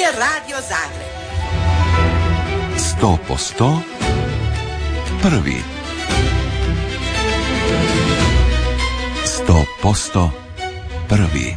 je Radio Zagreb. 100% prvi. 100% prvi.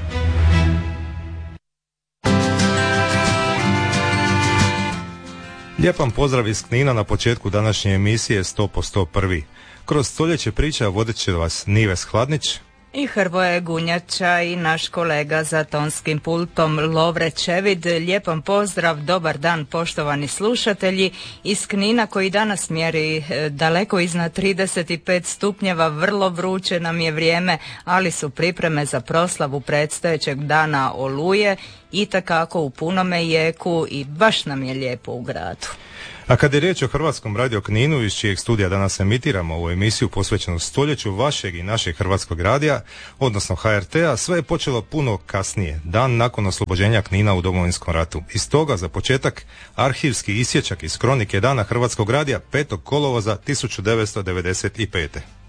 Lijepan pozdrav iz Knina na početku današnje emisije 100% prvi. Kroz stoljeće priča vodit će vas Nives Hladnić i Hrvoje Gunjača i naš kolega za tonskim pultom Lovre Čevid. Lijepan pozdrav, dobar dan poštovani slušatelji iz Knina koji danas mjeri daleko iznad 35 stupnjeva, vrlo vruće nam je vrijeme, ali su pripreme za proslavu predstojećeg dana Oluje itekako u punome jeku i baš nam je lijepo u gradu. A kad je riječ o Hrvatskom radio Kninu, iz čijeg studija danas emitiramo ovu emisiju posvećenu stoljeću vašeg i našeg Hrvatskog radija, odnosno HRT-a, sve je počelo puno kasnije, dan nakon oslobođenja Knina u Domovinskom ratu. I stoga za početak arhivski isječak iz kronike dana Hrvatskog radija 5. kolovoza 1995.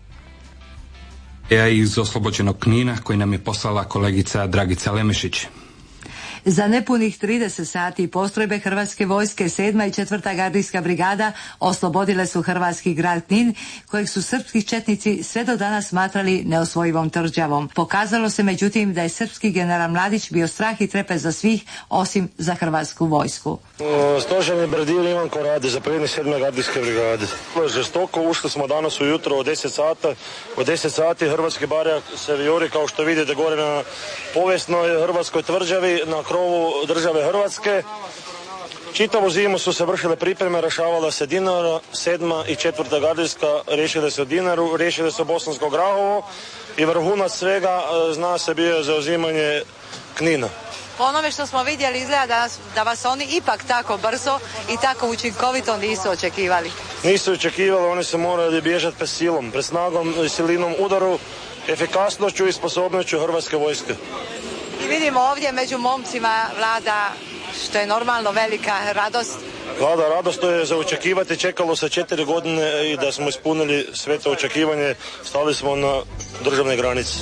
Iz oslobođenog Knina koji nam je poslala kolegica Dragica Lemešić. Za nepunih 30 sati postrojbe Hrvatske vojske 7. i 4. gardijska brigada oslobodile su hrvatski grad Knin, kojeg su srpski četnici sve do danas smatrali neosvojivom tvrđavom. Pokazalo se međutim da je srpski general Mladić bio strah i trepet za svih osim za hrvatsku vojsku. Stožerni Bradil Ivan Korade, zapovjednik 7. gardijske brigade. Žestoko ušli smo danas ujutro od 10 sata. Od 10 sati hrvatski barjak se vijori, kao što vidite, gore na povijesnoj hrvatskoj tvrđavi, na krovu države Hrvatske. Čitavu zimu su se vršile pripreme, rješavala se Dinara, 7. i 4. gardijska riješile se Dinaru, riješile se Bosansko Grahovo i vrhunac svega zna se bio zauzimanje Knina. Po onome što smo vidjeli izgleda da vas oni ipak tako brzo i tako učinkovito nisu očekivali. Nisu očekivali, oni su morali bježati pred silom, pred snagom i silinom udaru, efikasnošću i sposobnošću hrvatske vojske. I vidimo ovdje među momcima vlada, što je normalno, velika radost. Vlada radost, to je za očekivati, čekalo se 4 godine i da smo ispunili sve to očekivanje, stali smo na državne granice.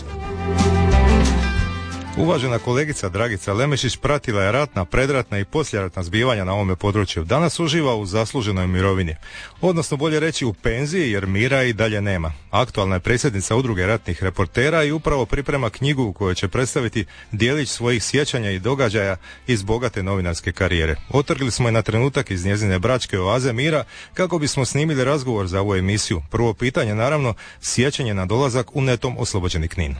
Uvažena kolegica Dragica Lemešić pratila je ratna, predratna i poslijeratna zbivanja na ovome području. Danas uživa u zasluženoj mirovini, odnosno bolje reći u penziji, jer mira i dalje nema. Aktualna je predsjednica Udruge ratnih reportera i upravo priprema knjigu u kojoj će predstaviti dijelić svojih sjećanja i događaja iz bogate novinarske karijere. Otrgli smo je na trenutak iz njezine bračke oaze mira kako bismo snimili razgovor za ovu emisiju. Prvo pitanje, naravno, sjećanje na dolazak u netom oslobođeni Knin.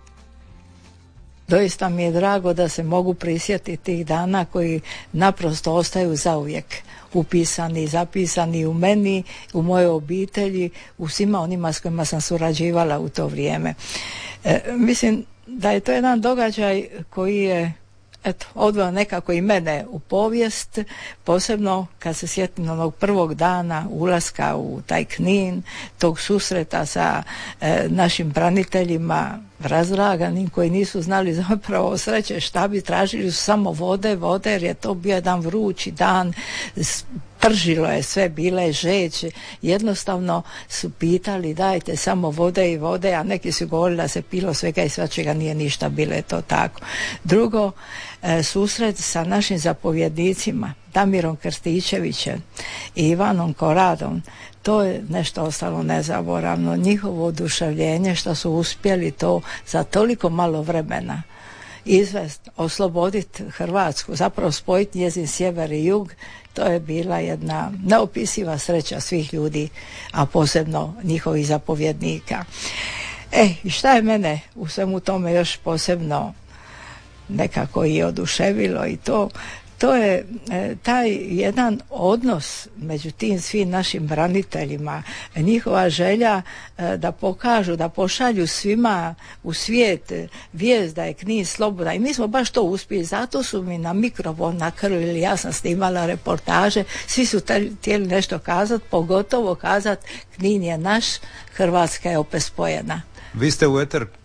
Doista mi je drago da se mogu prisjetiti tih dana koji naprosto ostaju zauvijek upisani, zapisani u meni, u mojoj obitelji, u svima onima s kojima sam surađivala u to vrijeme. Mislim da je to jedan događaj koji je odveo nekako i mene u povijest, posebno kad se sjetim onog prvog dana ulaska u taj Knin, tog susreta sa našim braniteljima razlaganim koji nisu znali zapravo sreće šta bi, tražili su samo vode jer je to bio jedan vrući dan, pržilo je sve, bila je žeć, jednostavno su pitali dajte samo vode, a neki su govorili da se pilo svega i svačega, nije ništa, bilo je to tako. Drugo, susret sa našim zapovjednicima Damirom Krstičevićem i Ivanom Koradom, to je nešto ostalo nezaboravno, njihovo oduševljenje što su uspjeli to za toliko malo vremena izvest, osloboditi Hrvatsku, zapravo spojiti njezin sjever i jug, to je bila jedna neopisiva sreća svih ljudi, a posebno njihovih zapovjednika. I šta je mene u svemu tome još posebno nekako i oduševilo i to je taj jedan odnos među tim svim našim braniteljima, njihova želja da pokažu, da pošalju svima u svijet vijest da je Knin slobodan i mi smo baš to uspjeli, zato su mi na mikrofon nakrlili, ja sam snimala reportaže, svi su htjeli nešto kazati, pogotovo kazati Knin je naš, Hrvatska je opet spojena. Vi ste u eter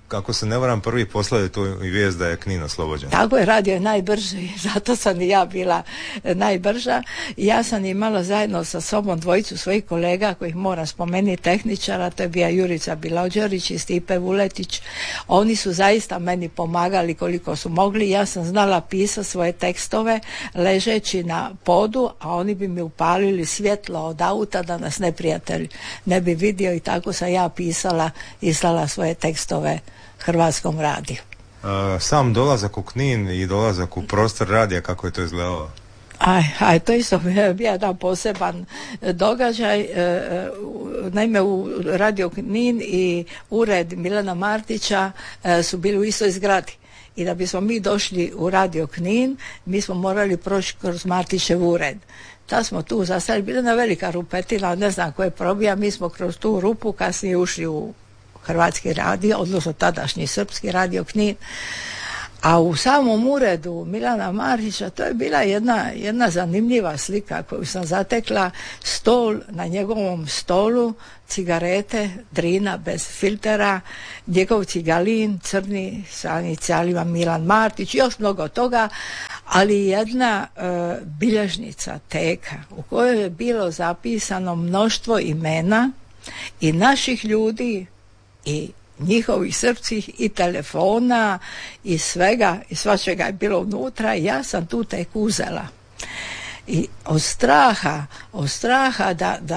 kako se ne varam, prvi poslali tu i vijest da je Knin oslobođen. Tako je, radio je najbrži, zato sam i ja bila najbrža. Ja sam imala zajedno sa sobom dvojicu svojih kolega kojih moram spomenuti, tehničara, to je bio Jurica Bilođerić i Stipe Vuletić. Oni su zaista meni pomagali koliko su mogli. Ja sam znala pisati svoje tekstove ležeći na podu, a oni bi mi upalili svjetlo od auta da nas neprijatelj ne bi vidio, i tako sam ja pisala i slala svoje tekstove Hrvatskom radiju. Sam dolazak u Knin i dolazak u prostor radija, kako je to izgledalo? To isto bio jedan poseban događaj. Naime, u Radio Knin i ured Milana Martića su bili u istoj zgradi. I da bismo mi došli u Radio Knin, mi smo morali proći kroz Martićev ured. Da smo tu zastali, bila jedna velika rupetina, ne znam ko je probija, mi smo kroz tu rupu kasnije ušli u Hrvatski radio, odnosno tadašnji Srpski radio Knin. A u samom uredu Milana Martića to je bila jedna zanimljiva slika koju sam zatekla. Stol, na njegovom stolu cigarete, Drina bez filtera, njegov cigalin crni sa inicijalima Milan Martić, još mnogo toga, ali jedna bilježnica, teka u kojoj je bilo zapisano mnoštvo imena i naših ljudi i njihovih srpskih i telefona i svega i svačega je bilo unutra. Ja sam tu tek uzela. I od straha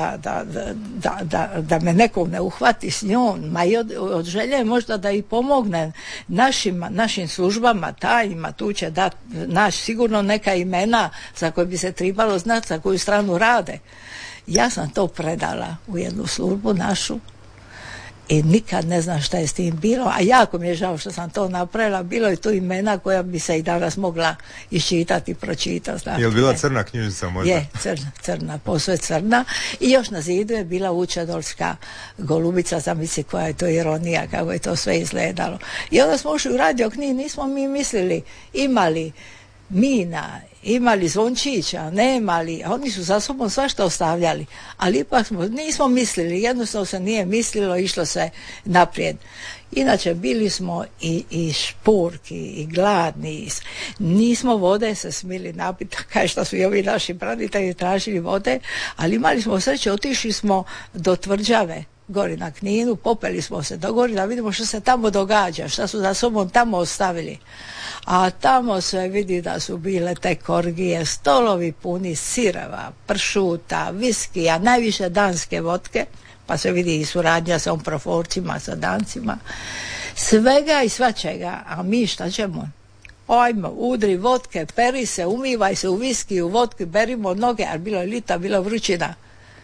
da me neko ne uhvati s njom, ma i od želje možda da i pomogne našim službama, tajnima, tu će dati naš sigurno neka imena za koje bi se trebalo znati za koju stranu rade. Ja sam to predala u jednu službu našu i nikad ne znam šta je s tim bilo, a jako mi je žao što sam to napravila. Bilo je tu imena koja bi se i danas mogla iščitati i pročitati. Je li bila crna knjižica možda? Je, crna, posve crna. I još na zidu je bila Vučedolska golubica, zamisli koja je to ironija, kako je to sve izgledalo. I onda smo ušli u Radio Knin, nismo mi mislili, imali mina, imali zvončića, nemali, a oni su za sobom svašta ostavljali, ali ipak nismo mislili, jednostavno se nije mislilo, išlo se naprijed. Inače bili smo i šporki i gladni, nismo vode se smili napiti, kao što su i ovi naši branitelji tražili vode, ali imali smo sreće, otišli smo do tvrđave gori na Kninu, popeli smo se do gori da vidimo što se tamo događa, što su za sobom tamo ostavili. A tamo se vidi da su bile te orgije, stolovi puni sireva, pršuta, viskija, najviše danske vodke, pa se vidi i suradnja sa proforcima, sa dancima, svega i svačega. A mi šta ćemo? Ajmo, udri vodke, peri se, umivaj se u viskiju, vodki, berimo noge, ali bilo je lita, bilo vrućina.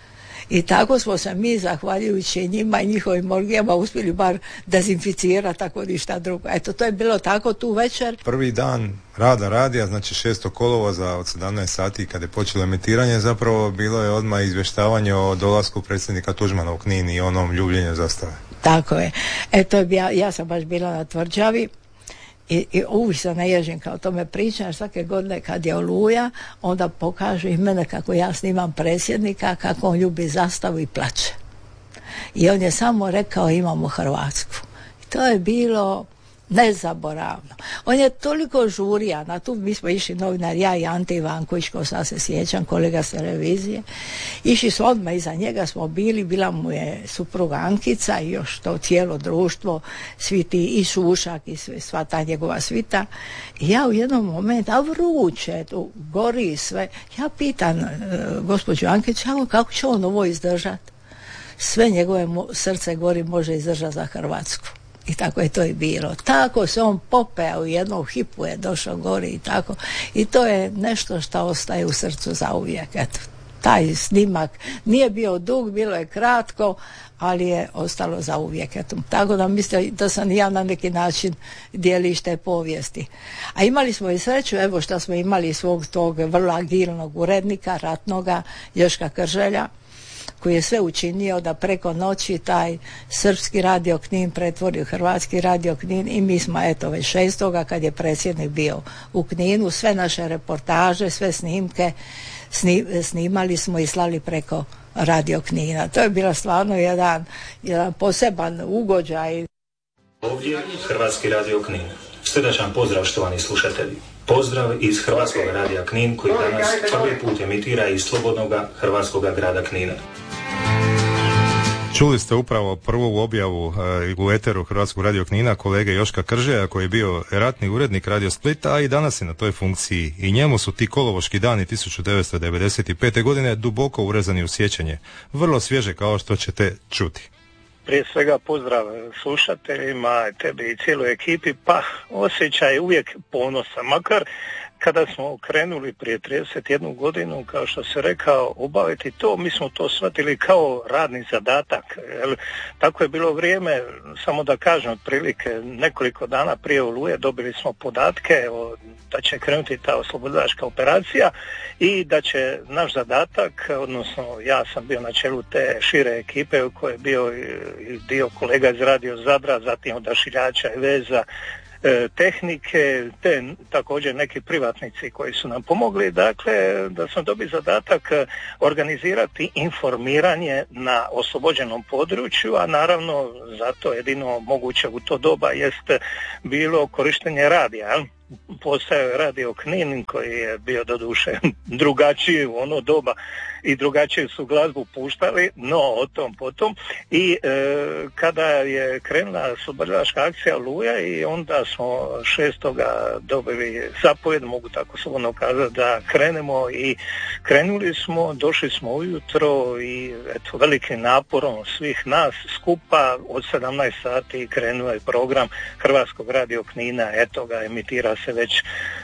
I tako smo se mi, zahvaljujući njima i njihovim orgijama, uspjeli bar dezinficirati, tako ništa drugo. Eto, to je bilo tako tu večer. Prvi dan rada radija, znači 6. kolovoza od 17 sati kad je počelo emitiranje, zapravo bilo je odmah izvještavanje o dolasku predsjednika Tuđmana u Knin i onom ljubljenju zastave. Tako je. Eto, ja sam baš bila na tvrđavi. I uvijek se naježim kao tome pričam, svake godine kad je Oluja, onda pokažu i mene kako ja snimam predsjednika, kako on ljubi zastavu i plače. I on je samo rekao imamo Hrvatsku. I to je bilo nezaboravno. On je toliko žurio, na tu mi smo išli novinar, ja i Ante Ivanković, ko sad se sjećam, kolega s televizije, išli smo odmah iza njega, smo bila mu je supruga Ankica i još to cijelo društvo, svi ti i Šušak i sva ta njegova svita. I ja u jednom momentu, a vruće, tu gori sve, ja pitam gospođu Ankić, kako će on ovo izdržati? Sve njegove srce gori može izdržati za Hrvatsku. I tako je to i bilo. Tako se on popeo u jednom hipu, je došao gori i tako. I to je nešto što ostaje u srcu zauvijek. Eto, taj snimak nije bio dug, bilo je kratko, ali je ostalo zauvijek. Eto, tako da mislim da sam ja na neki način dijelište povijesti. A imali smo i sreću, evo što smo imali svog tog vrlo agilnog urednika, ratnoga, Joška Krželja, koji je sve učinio da preko noći taj Srpski radio Knin pretvori u Hrvatski radio Knin i mi smo eto već 6. kad je predsjednik bio u Kninu, sve naše reportaže, sve snimke snimali smo i slali preko Radio Knina. To je bilo stvarno jedan poseban ugođaj. Ovdje Hrvatski radio Knin. Srdačan pozdrav štovani slušatelji. Pozdrav iz Hrvatskog radija Knin koji danas prvi put emitira iz slobodnog hrvatskog grada Knina. Čuli ste upravo prvu objavu u eteru Hrvatskog radio Knina kolege Joška Kržeja koji je bio ratni urednik Radio Splita, a i danas je na toj funkciji. I njemu su ti kolovoški dani 1995. godine duboko urezani u sjećanje. Vrlo svježe kao što ćete čuti. Prije svega pozdrav slušateljima, tebi i cijeloj ekipi, pa osjećaj uvijek ponosa, makar kada smo krenuli prije 31 godinu, kao što se rekao, obaviti to, mi smo to shvatili kao radni zadatak. Tako je bilo vrijeme, samo da kažem, otprilike nekoliko dana prije Oluje dobili smo podatke da će krenuti ta oslobodilačka operacija i da će naš zadatak, odnosno ja sam bio na čelu te šire ekipe u kojoj je bio dio kolega iz Radio Zadra, zatim odašiljača i veza, tehnike, te također neki privatnici koji su nam pomogli, dakle da smo dobili zadatak organizirati informiranje na oslobođenom području, a naravno zato jedino moguće u to doba jest bilo korištenje radija. Postojao je Radio Knin koji je bio doduše drugačiji u ono doba i drugačiju su glazbu puštali, no o tom potom. I kada je krenula oslobodilačka akcija Oluja i onda smo 6. dobili zapovjed, mogu tako slobodno kazati, da krenemo i krenuli smo, došli smo ujutro i eto, velikim naporom svih nas skupa od 17 sati krenuo je program Hrvatskog radio Knina, eto ga emitira se već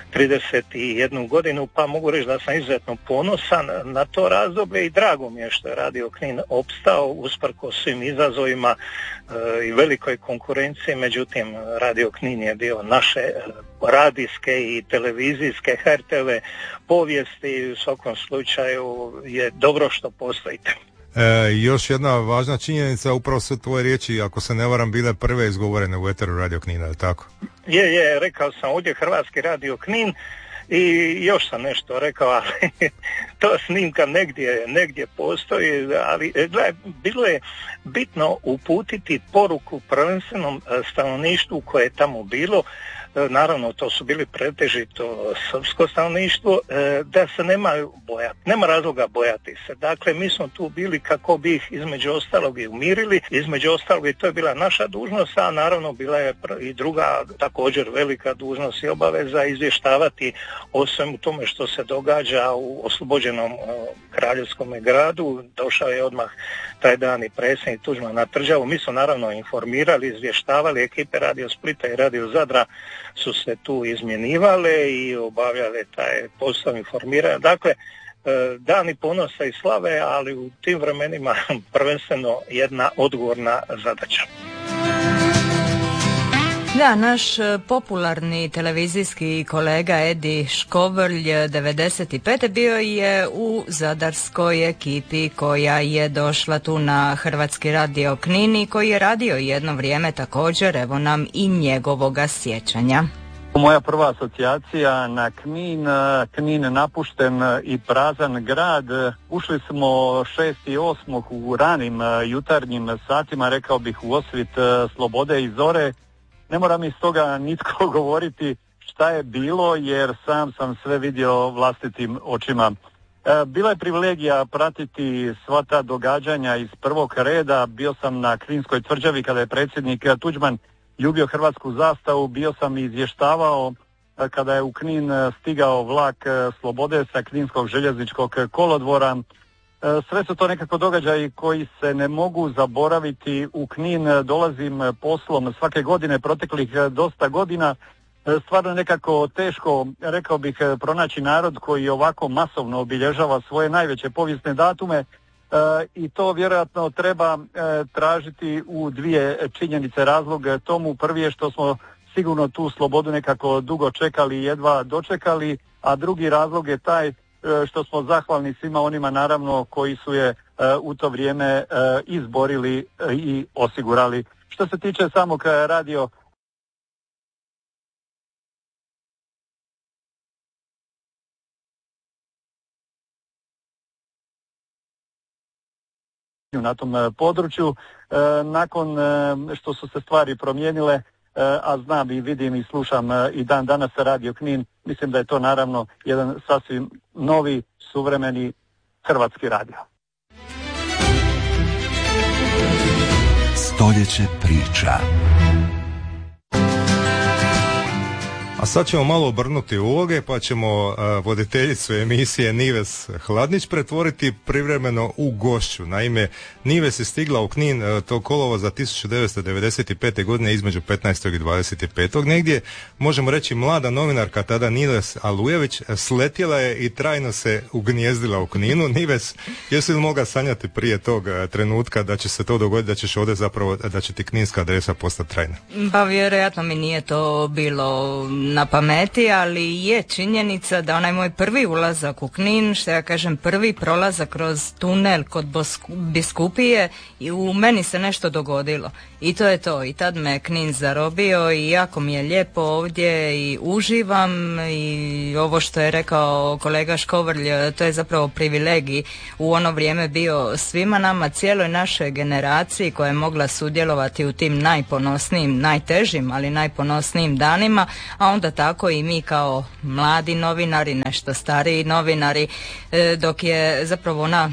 31 godinu, pa mogu reći da sam izuzetno ponosan na to razdoblje i drago mi je što je Radio Knin opstao usprkos svim izazovima i velikoj konkurenciji, međutim Radio Knin je dio naše radijske i televizijske HRTV povijesti i u svakom slučaju je dobro što postojite. Još jedna važna činjenica, upravo su tvoje riječi, ako se ne varam, bile prve izgovorene u eteru Radio Knina, je tako? Je, rekao sam ovdje Hrvatski radio Knin i još sam nešto rekao, ali to snimka negdje postoji, ali gledaj, bilo je bitno uputiti poruku prvenstvenom stanovništvu koje je tamo bilo. Naravno, to su bili pretežito srpsko stanovništvo, da se nemaju bojati, nema razloga bojati se. Dakle, mi smo tu bili kako bi ih između ostalog i umirili, između ostalog i to je bila naša dužnost, a naravno bila je i druga također velika dužnost i obaveza izvještavati o svemu tome što se događa u oslobođenom kraljevskom gradu. Došao je odmah taj dan i predsjednik Tuđman na tvrđavu. Mi smo naravno informirali, izvještavali, ekipe Radio Splita i Radio Zadra su se tu izmjenjivale i obavljale taj posao informiranja. Dakle, dani ponosa i slave, ali u tim vremenima prvenstveno jedna odgovorna zadaća. Da, naš popularni televizijski kolega Edi Škovrlj 95. bio je u zadarskoj ekipi koja je došla tu na Hrvatski radio Knin i koji je radio jedno vrijeme također, evo nam i njegovoga sjećanja. Moja prva asocijacija na Knin napušten i prazan grad. Ušli smo 6.8. u ranim jutarnjim satima, rekao bih u osvit slobode i zore. Ne mora mi iz toga nitko govoriti šta je bilo, jer sam sve vidio vlastitim očima. Bila je privilegija pratiti sva ta događanja iz prvog reda. Bio sam na Kninskoj tvrđavi kada je predsjednik Tuđman ljubio hrvatsku zastavu. Bio sam izvještavao kada je u Knin stigao vlak Slobode sa Kninskog željezničkog kolodvora. Sve su to nekako događaji koji se ne mogu zaboraviti. U Knin dolazim poslom svake godine, proteklih dosta godina. Stvarno nekako teško, rekao bih, pronaći narod koji ovako masovno obilježava svoje najveće povijesne datume i to vjerojatno treba tražiti u dvije činjenice. Razlog tomu prvi je što smo sigurno tu slobodu nekako dugo čekali i jedva dočekali, a drugi razlog je taj što smo zahvalni svima onima naravno koji su je u to vrijeme izborili i osigurali. Što se tiče samog radio na tom području. Nakon što su se stvari promijenile, a znam i vidim i slušam i dan danas Radio Knin, mislim da je to naravno jedan sasvim novi, suvremeni hrvatski radio. Stoljeće priča. A sad ćemo malo obrnuti uloge, pa ćemo voditeljicu emisije Nives Hladnić pretvoriti privremeno u gošću. Naime, Nives je stigla u Knin tog kolovoza 1995. godine između 15. i 25. Negdje, možemo reći, mlada novinarka tada Nives Alujević sletjela je i trajno se ugnijezdila u Kninu. Nives, jesi li mogla sanjati prije tog trenutka da će se to dogoditi, da ćeš ovdje zapravo, da će ti kninska adresa postati trajna? Pa vjerojatno mi nije to bilo na pameti, ali je činjenica da onaj moj prvi ulazak u Knin, što ja kažem prvi prolazak kroz tunel kod biskupije, i u meni se nešto dogodilo. I to je to. I tad me Knin zarobio i jako mi je lijepo ovdje i uživam, i ovo što je rekao kolega Škovrlj, to je zapravo privilegij u ono vrijeme bio svima nama, cijeloj našoj generaciji koja je mogla sudjelovati u tim najponosnijim, najtežim, ali najponosnijim danima, a onda tako i mi kao mladi novinari, nešto stariji novinari, dok je zapravo ona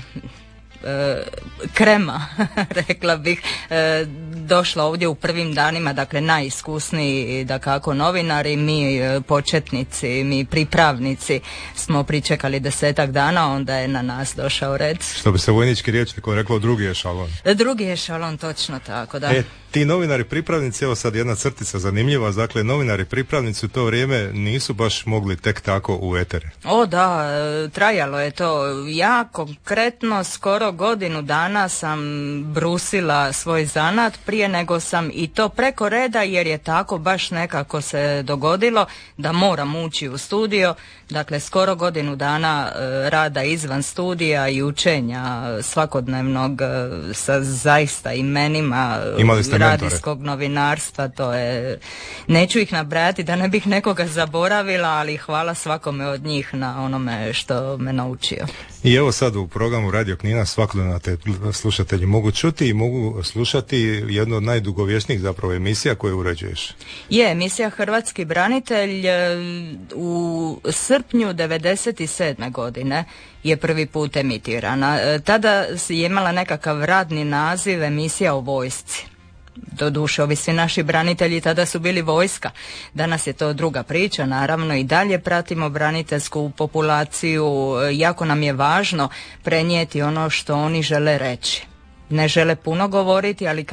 krema, rekla bih, došla ovdje u prvim danima, dakle najiskusniji dakako novinari, mi početnici, mi pripravnici smo pričekali 10 dana, onda je na nas došao red. Što bi se vojnički rječnikom reklo, drugi ešalon. Drugi ešalon, točno tako, da. Ti novinari pripravnici, evo sad jedna crtica zanimljiva, dakle novinari pripravnici u to vrijeme nisu baš mogli tek tako u etere. O da, trajalo je to. Ja konkretno skoro godinu dana sam brusila svoj zanat prije nego sam i to preko reda, jer je tako baš nekako se dogodilo da moram ući u studio. Dakle, skoro godinu dana rada izvan studija i učenja svakodnevnog sa zaista imenima radijskog novinarstva, to je, neću ih nabrajati da ne bih nekoga zaboravila, ali hvala svakome od njih na onome što me naučio. I evo sad u programu Radio Knina svakodnevno te slušatelji mogu čuti i mogu slušati jednu od najdugovječnijih zapravo emisija koje uređuješ. Je emisija Hrvatski branitelj. U srpnju 1997. godine je prvi put emitirana. Tada je imala nekakav radni naziv emisija o vojsci. Doduše, ovi svi naši branitelji tada su bili vojska. Danas je to druga priča, naravno i dalje pratimo braniteljsku populaciju. Jako nam je važno prenijeti ono što oni žele reći. Ne žele puno govoriti, ali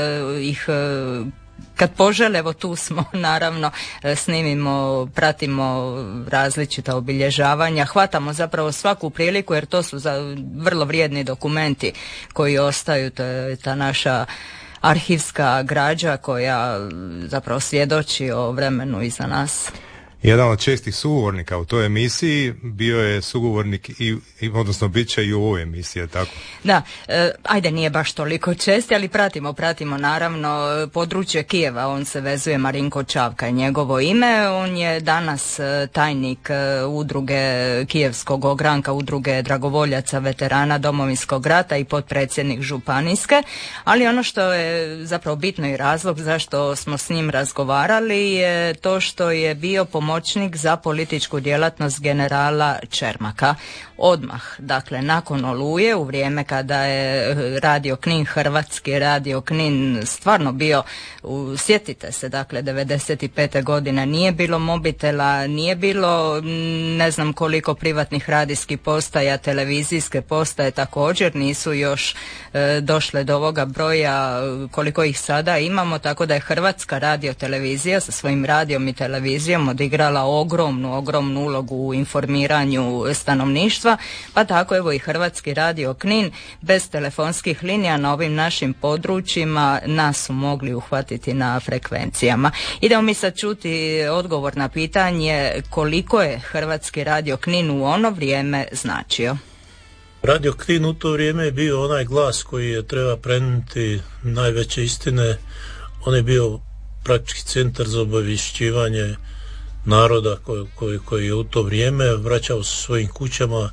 kad požele, evo tu smo, naravno, snimimo, pratimo različita obilježavanja, hvatamo zapravo svaku priliku, jer to su vrlo vrijedni dokumenti koji ostaju, to je ta naša arhivska građa koja zapravo svjedoči o vremenu iza nas. Jedan od čestih sugovornika u toj emisiji bio je sugovornik odnosno bit će i u ovoj emisiji, tako? Da, ajde, nije baš toliko česti, ali pratimo naravno područje Kijeva, on se vezuje, Marinko Čavka je njegovo ime, on je danas tajnik udruge Kijevskog ogranka, udruge dragovoljaca veterana Domovinskog rata i potpredsjednik županijske, ali ono što je zapravo bitno i razlog zašto smo s njim razgovarali je to što je bio pomoćnik za političku djelatnost generala Čermaka. Odmah, dakle, nakon Oluje, u vrijeme kada je Radio Knin, hrvatski Radio Knin stvarno bio, sjetite se, dakle, 95. godine nije bilo mobitela, nije bilo ne znam koliko privatnih radijskih postaja, televizijske postaje također nisu još došle do ovoga broja koliko ih sada imamo, tako da je Hrvatska radiotelevizija sa svojim radijom i televizijom odigrala ogromnu ulogu u informiranju stanovništva, pa tako evo i Hrvatski Radio Knin bez telefonskih linija na ovim našim područjima nas su mogli uhvatiti na frekvencijama. Idemo mi sad čuti odgovor na pitanje koliko je Hrvatski Radio Knin u ono vrijeme značio. Radio Knin u to vrijeme je bio onaj glas koji je treba prenijeti najveće istine. On je bio praktički centar za obavješćivanje naroda koji je u to vrijeme vraćao se svojim kućama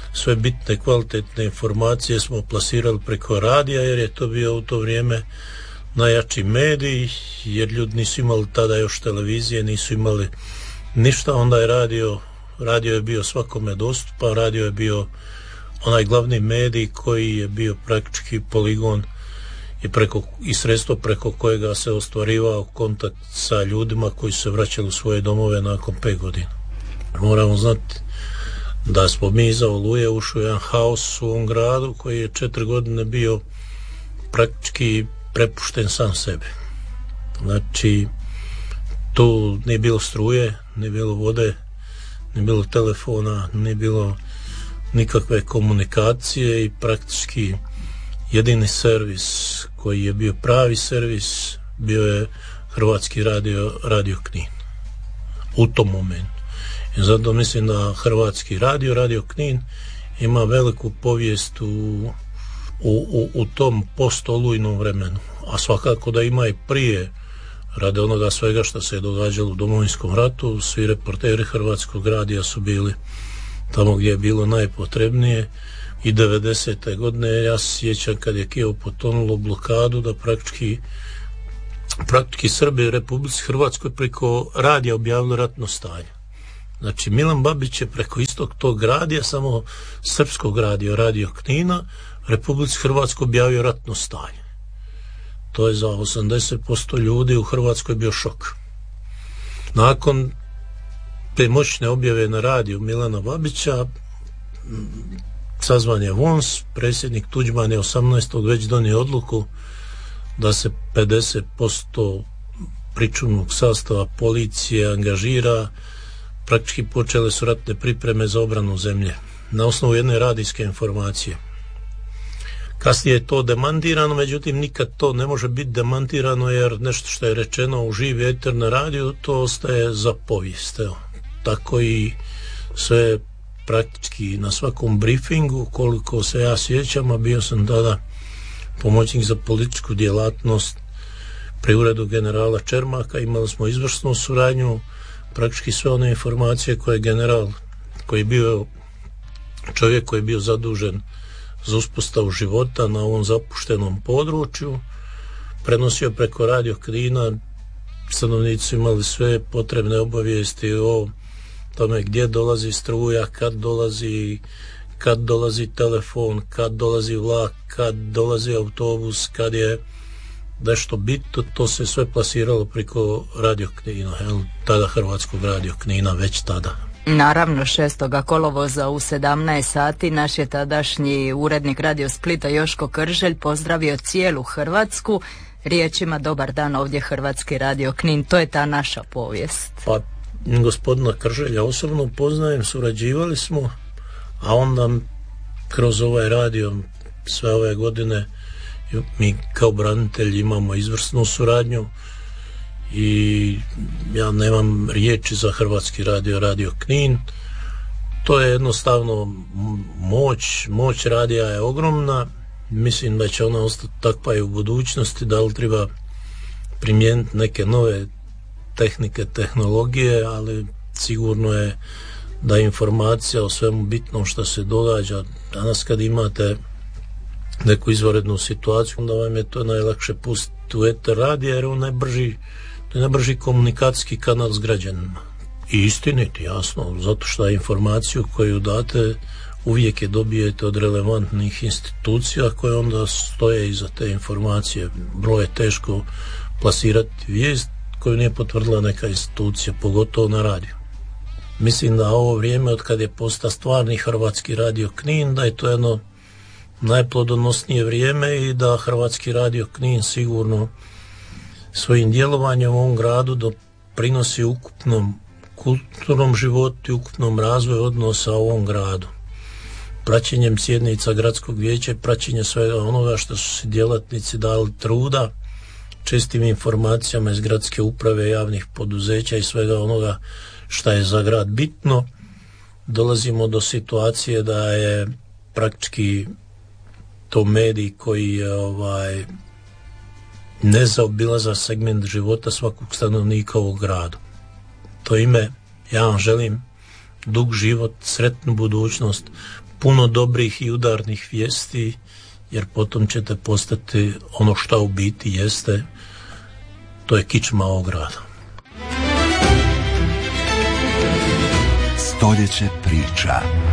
sve bitne kvalitetne informacije smo plasirali preko radija, jer je to bio u to vrijeme najjači medij, jer ljudi nisu imali tada još televizije, nisu imali ništa, onda je radio je bio svakome dostupan, radio je bio onaj glavni medij koji je bio praktički poligon i sredstvo preko kojega se ostvarivao kontakt sa ljudima koji su se vraćali u svoje domove nakon 5 godina. Moramo znati da smo mi iza Oluje ušli u jedan haos u ovom gradu koji je 4 godine bio praktički prepušten sam sebi. Znači, tu nije bilo struje, nije bilo vode, nije bilo telefona, nije bilo nikakve komunikacije i praktički jedini servis koji je bio pravi servis bio je Hrvatski radio Knin u tom momentu. I zato mislim da Hrvatski radio Knin ima veliku povijest u tom postolujnom vremenu, a svakako da ima i prije, radi onoga svega što se je događalo u Domovinskom ratu. Svi reporteri Hrvatskog radija su bili tamo gdje je bilo najpotrebnije i 90. godine. Ja se sjećam kad je Kijevo potonulo u blokadu, da praktički Srbi u Republici Hrvatskoj preko radija objavili ratno stanje. Znači, Milan Babić je preko istog tog radija, samo srpskog radija, Radio Knina, Republici Hrvatskoj objavio ratno stanje. To je za 80% ljudi u Hrvatskoj bio šok. Nakon te moćne objave na radiju Milana Babića sazvan je VONS, predsjednik Tuđman je 18. već donio odluku da se 50% pričuvnog sastava policije angažira. Praktički počele su ratne pripreme za obranu zemlje na osnovu jedne radijske informacije. Kasnije je to demantirano, međutim nikad to ne može biti demantirano, jer nešto što je rečeno u živi eter na radiju, to ostaje za povijest. Evo. Tako i sve praktički na svakom briefingu, koliko se ja sjećam, a bio sam tada pomoćnik za političku djelatnost pri uredu generala Čermaka, imali smo izvrsnu suradnju. Praktički sve one informacije koje general, koji je bio čovjek koji je bio zadužen za uspostavu života na ovom zapuštenom području, prenosio preko Radio Knina. Stanovnici imali sve potrebne obavijesti o tome gdje dolazi struja, kad dolazi telefon, kad dolazi vlak, kad dolazi autobus, kad je nešto bitno. To se sve plasiralo preko Radio Knina, tada Hrvatskog Radio Knina, već tada. Naravno, 6. kolovoza u 17 sati naš je tadašnji urednik Radio Splita Joško Krželj pozdravio cijelu Hrvatsku riječima dobar dan, ovdje Hrvatski Radio Knin. To je ta naša povijest. Pa gospodina Krželja osobno poznajem, surađivali smo, a onda kroz ovaj radio sve ove godine mi kao branitelji imamo izvrsnu suradnju i ja nemam riječi za Hrvatski Radio Knin. To je jednostavno moć radija je ogromna. Mislim da će ona ostati takva i u budućnosti. Da li treba primijeniti neke nove tehnike, tehnologije, ali sigurno je da informacija o svemu bitnom što se događa danas, kad imate neku izvanrednu situaciju, onda vam je to najlakše pustiti u eter radija, jer on najbrži komunikacijski kanal s građanima. I istiniti, jasno, zato što informaciju koju date uvijek je dobijete od relevantnih institucija koje onda stoje iza te informacije. Vrlo je teško plasirati vijest koju nije potvrdila neka institucija, pogotovo na radiju. Mislim da ovo vrijeme od kad je postao stvarni Hrvatski Radio Knin, da je to jedno najplodonosnije vrijeme i da Hrvatski Radio Knin sigurno svojim djelovanjem u ovom gradu doprinosi ukupnom kulturnom životu i ukupnom razvoju odnosa u ovom gradu. Praćenjem sjednica gradskog vijeća, praćenje svega onoga što su si djelatnici dali truda, čestim informacijama iz gradske uprave, javnih poduzeća i svega onoga što je za grad bitno, dolazimo do situacije da je praktički to medij koji je nezaobilazan segment života svakog stanovnika ovog grada. To ime ja vam želim dug život, sretnu budućnost, puno dobrih i udarnih vijesti, jer potom ćete postati ono što u biti jeste, to je kičma ovog grada. Stoljeće priča.